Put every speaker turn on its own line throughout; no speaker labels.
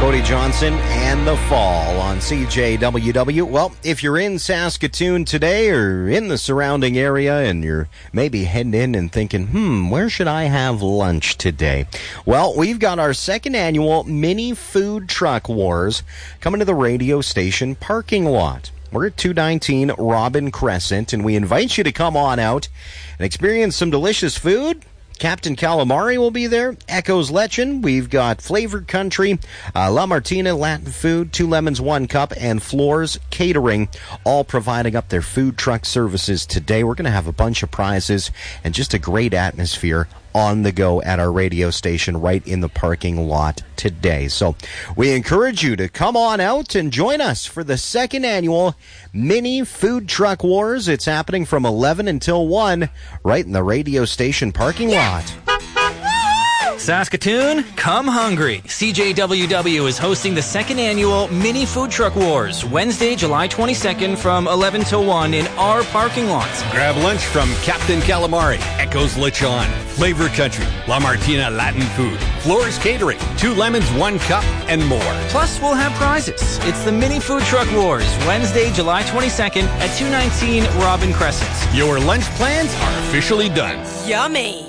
Cody Johnson and The Fall on CJWW. Well, if you're in Saskatoon today or in the surrounding area and you're maybe heading in and thinking, where should I have lunch today? Well, we've got our second annual Mini Food Truck Wars coming to the radio station parking lot. We're at 219 Robin Crescent, and we invite you to come on out and experience some delicious food. Captain Calamari will be there. Echo's Lechon. We've got Flavored Country, La Martina Latin Food, 2 Lemons, 1 Cup, and Floors Catering, all providing up their food truck services today. We're going to have a bunch of prizes and just a great atmosphere on the go at our radio station right in the parking lot today. So we encourage you to come on out and join us for the second annual Mini Food Truck Wars. It's happening from 11 until 1 right in the radio station parking lot.
Saskatoon, come hungry. CJWW is hosting the second annual Mini Food Truck Wars, Wednesday, July 22nd from 11 till 1 in our parking lots.
Grab lunch from Captain Calamari, Echo's Lechon, Flavor Country, La Martina Latin Food, Floors Catering, 2 Lemons, 1 Cup, and more.
Plus, we'll have prizes. It's the Mini Food Truck Wars, Wednesday, July 22nd at 219 Robin Crescent.
Your lunch plans are officially done.
Yummy.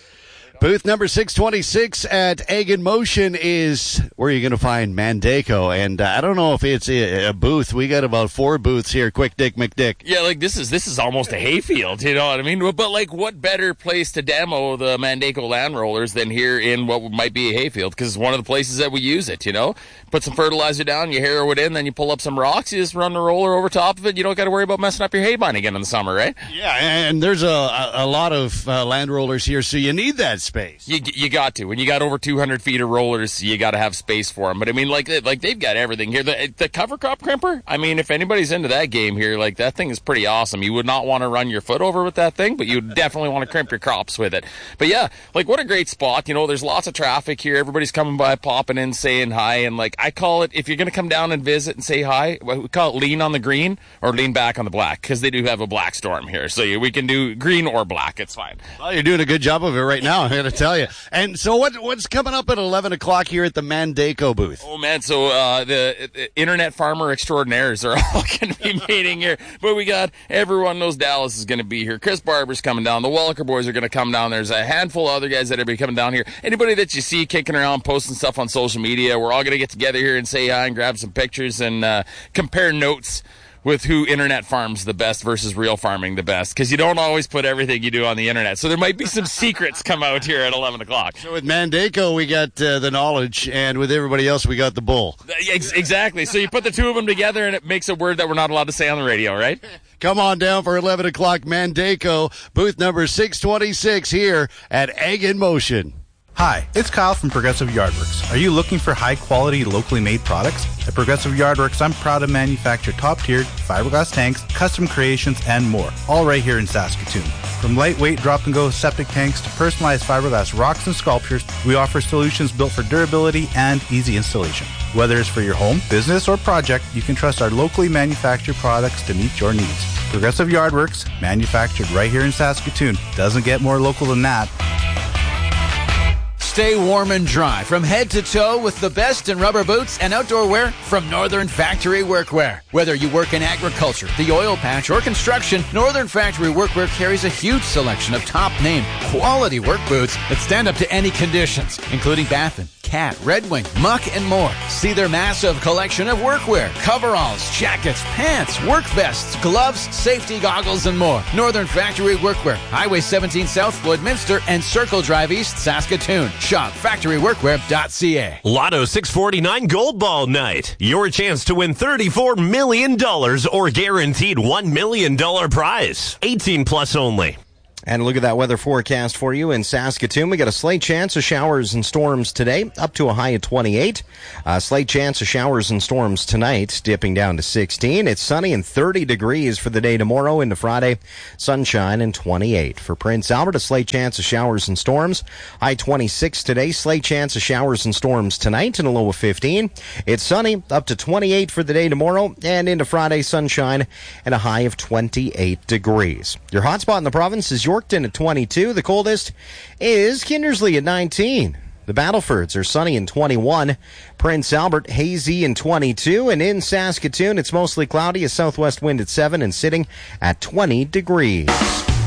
Booth number 626 at Egg in Motion is where you're going to find Mandako. And I don't know if it's a booth. We got about 4 booths here. Quick Dick McDick.
Yeah, like this is almost a hayfield, you know what I mean? But like, what better place to demo the Mandako Land Rollers than here in what might be a hayfield? Because it's one of the places that we use it, you know? Put some fertilizer down, you harrow it in, then you pull up some rocks, you just run the roller over top of it. You don't got to worry about messing up your hay barn again in the summer, right?
Yeah, and there's a lot of land rollers here, so you need that space.
You got to. When you got over 200 feet of rollers, you got to have space for them. But I mean, like they've got everything here. The cover crop crimper, I mean, if anybody's into that game here, like that thing is pretty awesome. You would not want to run your foot over with that thing, but you definitely want to crimp your crops with it. But yeah, like what a great spot. You know, there's lots of traffic here. Everybody's coming by, popping in, saying hi. And like I call it, if you're going to come down and visit and say hi, we call it lean on the green or lean back on the black, because they do have a black storm here. So we can do green or black. It's fine.
Well, you're doing a good job of it right now, I'm going to tell you. And so what's coming up at 11 o'clock here at the Mandako booth?
Oh, man, so the internet farmer extraordinaires are all going to be meeting here. But we got everyone knows Dallas is going to be here. Chris Barber's coming down. The Walker boys are going to come down. There's a handful of other guys that are going to be coming down here. Anybody that you see kicking around, posting stuff on social media, we're all going to get together here and say hi and grab some pictures and compare notes with who internet farms the best versus real farming the best, because you don't always put everything you do on the internet. So there might be some secrets come out here at 11 o'clock.
So with Mandako, we got the knowledge, and with everybody else, we got the bull.
Exactly. So you put the two of them together, and it makes a word that we're not allowed to say on the radio, right?
Come on down for 11 o'clock, Mandako, booth number 626 here at Egg in Motion.
Hi, it's Kyle from Progressive Yardworks. Are you looking for high-quality, locally made products? At Progressive Yardworks, I'm proud to manufacture top-tiered fiberglass tanks, custom creations, and more, all right here in Saskatoon. From lightweight drop-and-go septic tanks to personalized fiberglass rocks and sculptures, we offer solutions built for durability and easy installation. Whether it's for your home, business, or project, you can trust our locally manufactured products to meet your needs. Progressive Yardworks, manufactured right here in Saskatoon. Doesn't get more local than that.
Stay warm and dry from head to toe with the best in rubber boots and outdoor wear from Northern Factory Workwear. Whether you work in agriculture, the oil patch, or construction, Northern Factory Workwear carries a huge selection of top-name, quality work boots that stand up to any conditions, including Baffin, Cat, Red Wing, Muck, and more. See their massive collection of workwear, coveralls, jackets, pants, work vests, gloves, safety goggles, and more. Northern Factory Workwear, Highway 17 South, Floydminster, and Circle Drive East, Saskatoon. Shop factoryworkwear.ca.
Lotto 649 Gold Ball Night. Your chance to win $34 million or guaranteed $1 million prize. 18 plus only.
And look at that weather forecast for you in Saskatoon. We got a slight chance of showers and storms today, up to a high of 28. Slight chance of showers and storms tonight, dipping down to 16. It's sunny and 30 degrees for the day tomorrow into Friday. Sunshine and 28. For Prince Albert, a slight chance of showers and storms. High 26 today. Slight chance of showers and storms tonight and a low of 15. It's sunny, up to 28 for the day tomorrow and into Friday. Sunshine and a high of 28 degrees. Your hotspot in the province is Yorkton at 22. The coldest is Kindersley at 19. The Battlefords are sunny and 21. Prince Albert, hazy and 22. And in Saskatoon, it's mostly cloudy, a southwest wind at 7 and sitting at 20 degrees.